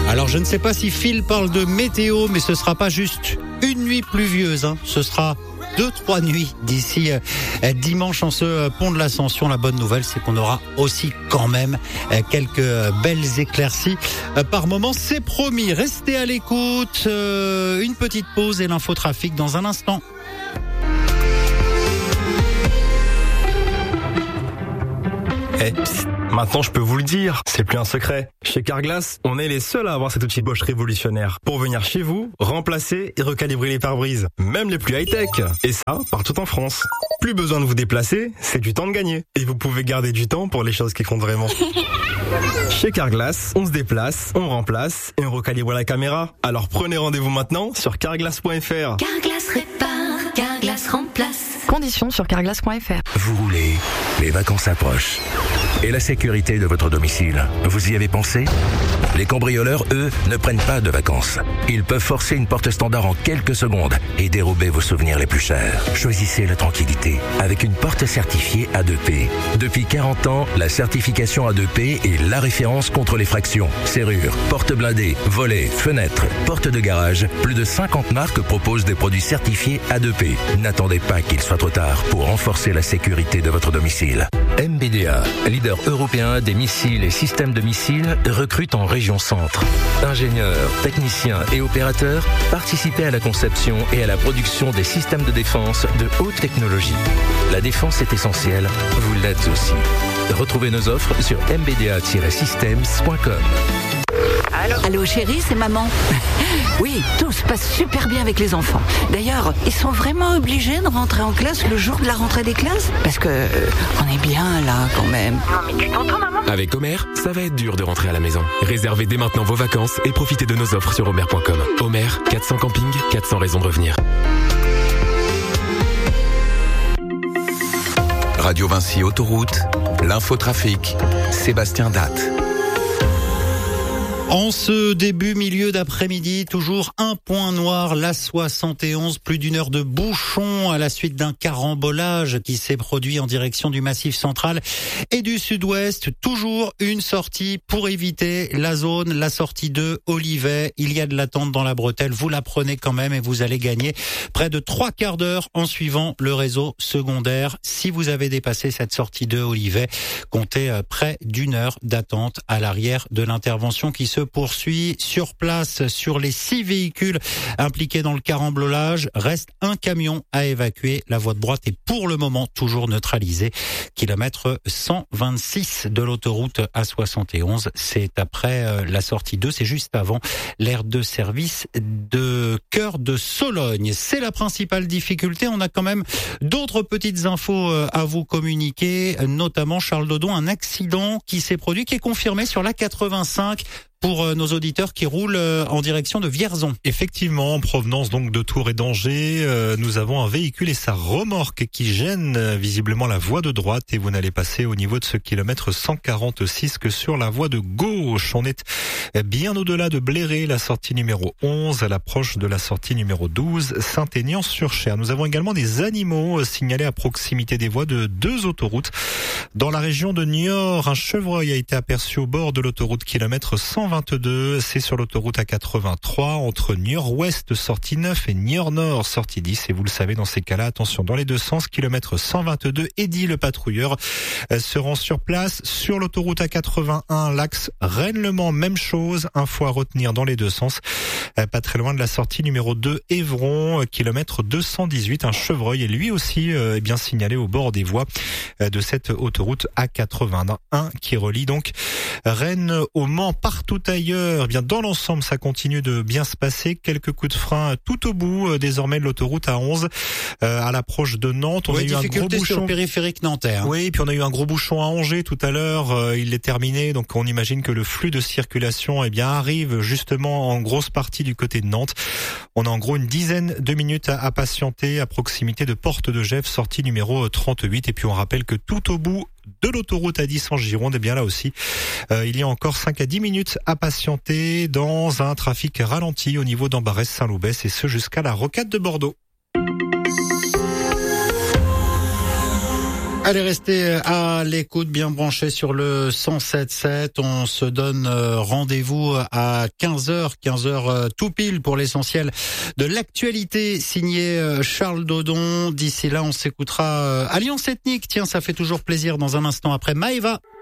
Alors je ne sais pas si Phil parle de météo, mais ce sera pas juste une nuit pluvieuse, ce sera 2-3 nuits d'ici dimanche en ce pont de l'Ascension. La bonne nouvelle, c'est qu'on aura aussi quand même quelques belles éclaircies par moment. C'est promis, restez à l'écoute. Une petite pause et l'infotrafic dans un instant. Maintenant, je peux vous le dire, c'est plus un secret. Chez Carglass, on est les seuls à avoir cet outil Bosch révolutionnaire pour venir chez vous, remplacer et recalibrer les pare-brises, même les plus high-tech. Et ça, partout en France. Plus besoin de vous déplacer, c'est du temps de gagner. Et vous pouvez garder du temps pour les choses qui comptent vraiment. Chez Carglass, on se déplace, on remplace et on recalibre la caméra. Alors prenez rendez-vous maintenant sur carglass.fr. Carglass répare, Carglass remplace. Conditions sur carglass.fr. Vous roulez, les vacances approchent. Et la sécurité de votre domicile, vous y avez pensé ? Les cambrioleurs, eux, ne prennent pas de vacances. Ils peuvent forcer une porte standard en quelques secondes et dérober vos souvenirs les plus chers. Choisissez la tranquillité avec une porte certifiée A2P. Depuis 40 ans, la certification A2P est la référence contre les fractions, serrures, portes blindées, volets, fenêtres, portes de garage. Plus de 50 marques proposent des produits certifiés A2P. N'attendez pas qu'il soit trop tard pour renforcer la sécurité de votre domicile. MBDA, leader européen des missiles et systèmes de missiles, recrute en région centre. Ingénieurs, techniciens et opérateurs, participez à la conception et à la production des systèmes de défense de haute technologie. La défense est essentielle, vous l'êtes aussi. Retrouvez nos offres sur mbda-systems.com. Allô chérie, c'est maman. Oui, tout se passe super bien avec les enfants. D'ailleurs, ils sont vraiment obligés de rentrer en classe le jour de la rentrée des classes ? Parce que on est bien là quand même. Non mais tu t'entends maman ? Avec Homer, ça va être dur de rentrer à la maison. Réservez dès maintenant vos vacances et profitez de nos offres sur homer.com. Homer, 400 campings, 400 raisons de revenir. Radio Vinci Autoroute, l'infotrafic, Sébastien Datte. En ce milieu d'après-midi, toujours un point noir, la 71, plus d'une heure de bouchon à la suite d'un carambolage qui s'est produit en direction du Massif central et du sud-ouest. Toujours une sortie pour éviter la zone, la sortie de Olivet. Il y a de l'attente dans la bretelle, vous la prenez quand même et vous allez gagner près de 3/4 d'heure en suivant le réseau secondaire. Si vous avez dépassé cette sortie de Olivet, comptez près d'une heure d'attente à l'arrière de l'intervention qui se poursuit. Sur place, sur les 6 véhicules impliqués dans le carambolage, reste un camion à évacuer. La voie de droite est pour le moment toujours neutralisée. Kilomètre 126 de l'autoroute A71. C'est après la sortie 2, c'est juste avant l'aire de service de Cœur de Sologne. C'est la principale difficulté. On a quand même d'autres petites infos à vous communiquer, notamment Charles Dodon, un accident qui s'est produit, qui est confirmé sur la 85. Pour nos auditeurs qui roulent en direction de Vierzon. Effectivement, en provenance donc de Tours et d'Angers, nous avons un véhicule et sa remorque qui gênent visiblement la voie de droite et vous n'allez passer au niveau de ce kilomètre 146 que sur la voie de gauche. On est bien au-delà de Bléré, la sortie numéro 11, à l'approche de la sortie numéro 12, Saint-Aignan-sur-Cher. Nous avons également des animaux signalés à proximité des voies de 2 autoroutes. Dans la région de Niort, un chevreuil a été aperçu au bord de l'autoroute kilomètre 122, c'est sur l'autoroute A83 entre Niort-Ouest sortie 9 et Niort-Nord sortie 10. Et vous le savez, dans ces cas-là, attention dans les deux sens, kilomètre 122, Eddy le patrouilleur se rend sur place. Sur l'autoroute A81, l'axe Rennes-Le Mans, même chose, info à retenir dans les deux sens. Pas très loin de la sortie numéro 2, Évron, kilomètre 218, un chevreuil est lui aussi bien signalé au bord des voies de cette autoroute A81 qui relie donc Rennes au Mans. Partout ailleurs, bien dans l'ensemble, ça continue de bien se passer. Quelques coups de frein tout au bout désormais de l'autoroute A11 à l'approche de Nantes. On a eu un gros bouchon sur le périphérique nantais. Oui, et puis on a eu un gros bouchon à Angers tout à l'heure. Il est terminé, donc on imagine que le flux de circulation arrive justement en grosse partie du côté de Nantes. On a en gros une dizaine de minutes à patienter à proximité de Porte de Gesvres, sortie numéro 38. Et puis on rappelle que tout au bout de l'autoroute A10 en Gironde, et bien là aussi, il y a encore 5 à 10 minutes à patienter dans un trafic ralenti au niveau d'Ambarès-Saint-Loubès, et ce jusqu'à la rocade de Bordeaux. Allez, restez à l'écoute, bien branchés sur le 107.7. On se donne rendez-vous à 15h tout pile pour l'essentiel de l'actualité, signé Charles Dodon. D'ici là, on s'écoutera Alliance Ethnique. Tiens, ça fait toujours plaisir dans un instant après Maëva.